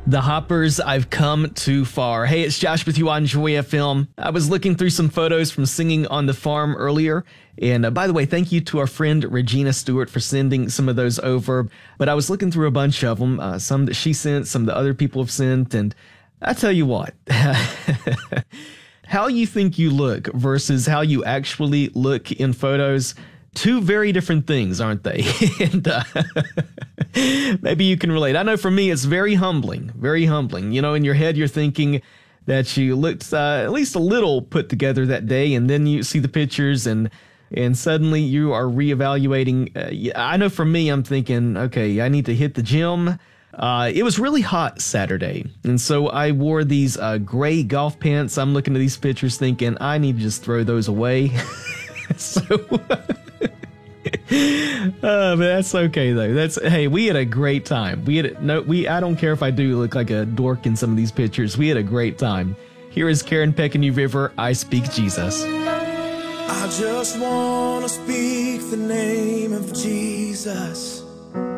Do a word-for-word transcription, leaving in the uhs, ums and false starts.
The Hoppers, I've come too far. Hey, it's Josh with you on Joy F M. I was looking through some photos from singing on the farm earlier. And uh, by the way, thank you to our friend Regina Stewart for sending some of those over. But I was looking through a bunch of them, uh, some that she sent, some that other people have sent. And I tell you what, how you think you look versus how you actually look in photos, two very different things, aren't they? and uh, maybe you can relate. I know for me, it's very humbling, very humbling. You know, in your head, you're thinking that you looked uh, at least a little put together that day, and then you see the pictures and and suddenly you are reevaluating. Uh, I know for me, I'm thinking, okay, I need to hit the gym. Uh, it was really hot Saturday, and so I wore these uh, gray golf pants. I'm looking at these pictures thinking, I need to just throw those away. so... Uh, but that's okay though. That's hey, we had a great time. We had no, we. I don't care if I do look like a dork in some of these pictures. We had a great time. Here is Karen Peck and New River. I Speak Jesus. I just wanna speak the name of Jesus